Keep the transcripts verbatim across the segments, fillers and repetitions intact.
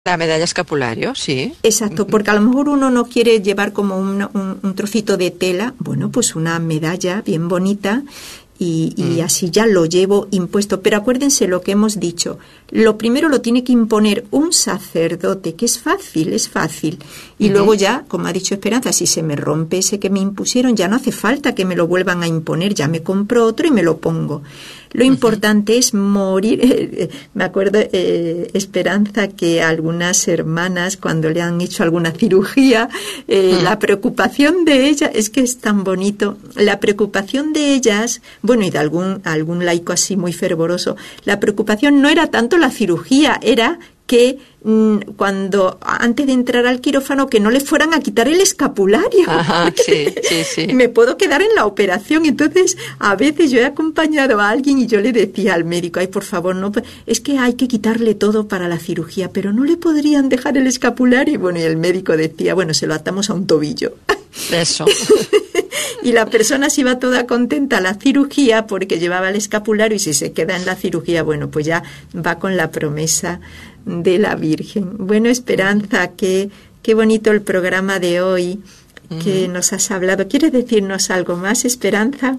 La medalla escapulario, sí. Exacto, porque a lo mejor uno no quiere llevar como un, un, un trocito de tela, bueno, pues una medalla bien bonita y, y mm. así ya lo llevo impuesto. Pero acuérdense lo que hemos dicho, lo primero lo tiene que imponer un sacerdote, que es fácil, es fácil. Y uh-huh. luego ya, como ha dicho Esperanza, si se me rompe ese que me impusieron, ya no hace falta que me lo vuelvan a imponer, ya me compro otro y me lo pongo. Lo importante uh-huh. es morir. Eh, me acuerdo, eh, Esperanza, que algunas hermanas, cuando le han hecho alguna cirugía, eh, uh-huh. la preocupación de ellas, es que es tan bonito, la preocupación de ellas, bueno, y de algún, algún laico así muy fervoroso, la preocupación no era tanto la cirugía, era que mmm, cuando antes de entrar al quirófano que no le fueran a quitar el escapulario. Ajá, sí, sí, sí. Me puedo quedar en la operación. Entonces, a veces yo he acompañado a alguien y yo le decía al médico, ay, por favor, no, es que hay que quitarle todo para la cirugía, pero no le podrían dejar el escapulario. Y bueno, y el médico decía, bueno, se lo atamos a un tobillo. Eso. Y la persona se iba toda contenta a la cirugía porque llevaba el escapulario, y si se queda en la cirugía, bueno, pues ya va con la promesa de la Virgen. Bueno, Esperanza, qué, qué bonito el programa de hoy que uh-huh. nos has hablado. ¿Quieres decirnos algo más, Esperanza?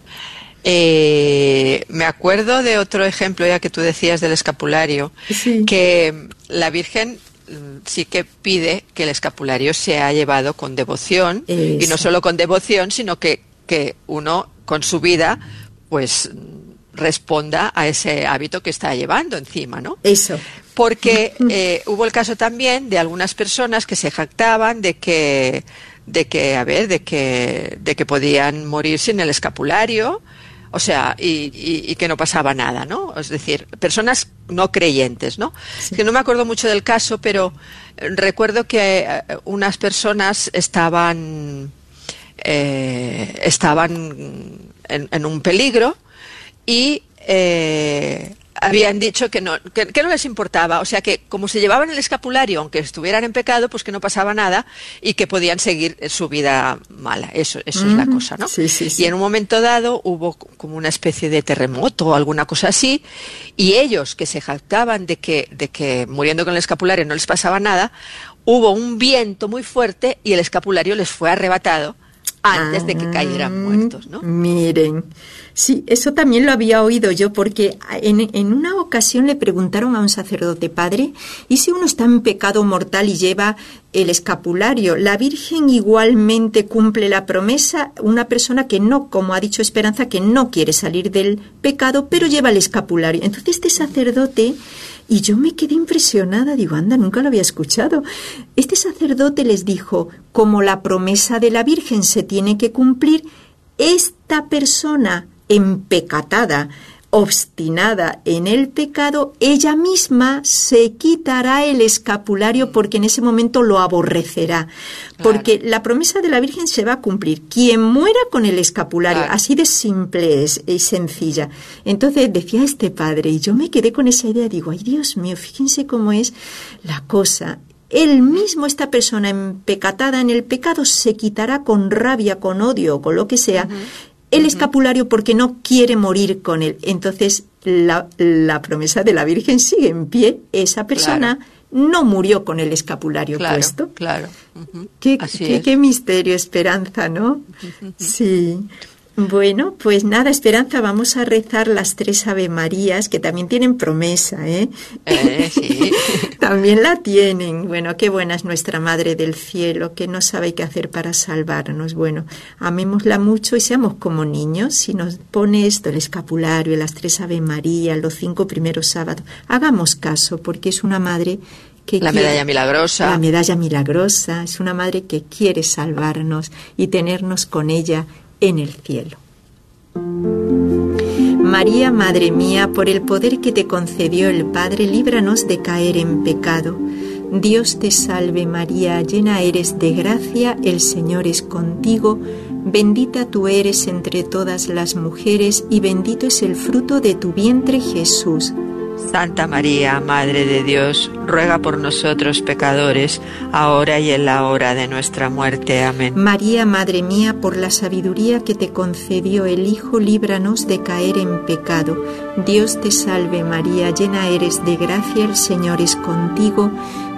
Eh, me acuerdo de otro ejemplo, ya que tú decías del escapulario, sí. que la Virgen sí que pide que el escapulario sea llevado con devoción, Eso. y no solo con devoción, sino que, que uno con su vida pues responda a ese hábito que está llevando encima, ¿no? Eso. Porque eh, hubo el caso también de algunas personas que se jactaban de que, de que, a ver, de que, de que podían morir sin el escapulario. O sea, y, y, y que no pasaba nada, ¿no? Es decir, personas no creyentes, ¿no? Sí. Que no me acuerdo mucho del caso, pero recuerdo que unas personas estaban, eh, estaban en, en un peligro y eh, habían dicho que no, que, que no les importaba, o sea que como se llevaban el escapulario, aunque estuvieran en pecado, pues que no pasaba nada y que podían seguir su vida mala. Eso, eso mm, es la cosa, ¿no? Sí, sí, sí. Y en un momento dado hubo como una especie de terremoto o alguna cosa así, y ellos que se jactaban de que, de que muriendo con el escapulario no les pasaba nada, hubo un viento muy fuerte y el escapulario les fue arrebatado antes ah, de que cayeran muertos, ¿no? Miren, sí, eso también lo había oído yo, porque en, en una ocasión le preguntaron a un sacerdote, padre, ¿y si uno está en pecado mortal y lleva el escapulario? ¿La Virgen igualmente cumple la promesa? Una persona que no, como ha dicho Esperanza, que no quiere salir del pecado, pero lleva el escapulario. Entonces este sacerdote... Y yo me quedé impresionada, digo, anda, nunca lo había escuchado. Este sacerdote les dijo, como la promesa de la Virgen se tiene que cumplir, esta persona empecatada, obstinada en el pecado, ella misma se quitará el escapulario porque en ese momento lo aborrecerá. Claro. Porque la promesa de la Virgen se va a cumplir. Quien muera con el escapulario, claro. Así de simple es y sencilla. Entonces decía este padre, y yo me quedé con esa idea, digo, ay Dios mío, fíjense cómo es la cosa. Él mismo, esta persona empecatada en el pecado, se quitará con rabia, con odio, con lo que sea, uh-huh. el escapulario porque no quiere morir con él. Entonces la, la promesa de la Virgen sigue en pie. Esa persona claro. no murió con el escapulario claro, puesto. Claro, uh-huh. Qué, Así qué, es. Qué misterio, Esperanza, ¿no? Uh-huh. Sí. Bueno, pues nada, Esperanza, vamos a rezar las tres Ave Marías, que también tienen promesa, ¿eh? Eh, sí. También la tienen. Bueno, qué buena es nuestra Madre del Cielo, que no sabe qué hacer para salvarnos. Bueno, amémosla mucho y seamos como niños. Si nos pone esto, el escapulario, las tres Ave Marías, los cinco primeros sábados, hagamos caso, porque es una Madre que la quiere, medalla milagrosa. La medalla milagrosa, es una Madre que quiere salvarnos y tenernos con ella en el cielo. María, Madre mía, por el poder que te concedió el Padre, líbranos de caer en pecado. Dios te salve María, llena eres de gracia, el Señor es contigo, bendita tú eres entre todas las mujeres y bendito es el fruto de tu vientre Jesús. Santa María, Madre de Dios, ruega por nosotros pecadores, ahora y en la hora de nuestra muerte. Amén. María, Madre mía, por la sabiduría que te concedió el Hijo, líbranos de caer en pecado. Dios te salve María, llena eres de gracia, el Señor es contigo.